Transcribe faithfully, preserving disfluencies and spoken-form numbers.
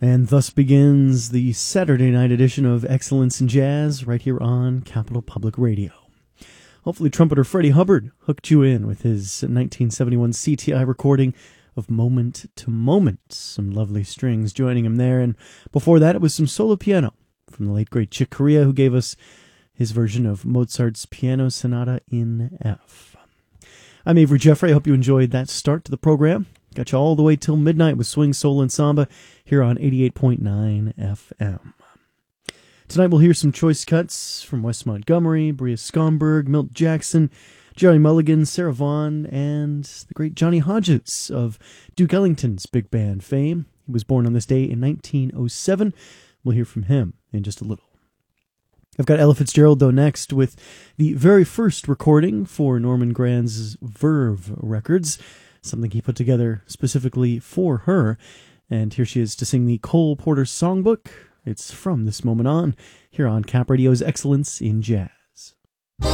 And thus begins the Saturday night edition of Excellence in Jazz right here on Capital Public Radio. Hopefully trumpeter Freddie Hubbard hooked you in with his nineteen seventy-one C T I recording of Moment to Moment. Some lovely strings joining him there. And before that, it was some solo piano from the late great Chick Corea, who gave us his version of Mozart's Piano Sonata in F. I'm Avery Jeffrey. I hope you enjoyed that start to the program. Got you all the way till midnight with Swing, Soul, and Samba here on eighty-eight point nine F M. Tonight we'll hear some choice cuts from Wes Montgomery, Bria Skomberg, Milt Jackson, Jerry Mulligan, Sarah Vaughan, and the great Johnny Hodges of Duke Ellington's big band fame. He was born on this day in nineteen oh seven. We'll hear from him in just a little. I've got Ella Fitzgerald, though, next with the very first recording for Norman Granz's Verve Records, something he put together specifically for her. And here she is to sing the Cole Porter Songbook. It's From This Moment On, here on Cap Radio's Excellence in Jazz.